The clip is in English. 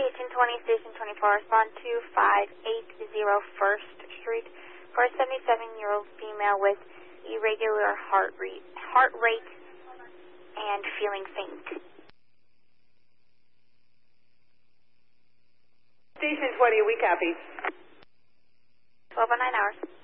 Station 20, Station 24, respond to 580 First Street for a 77-year-old female with irregular heart rate and feeling faint. Station 20, we copy. 1209 hours.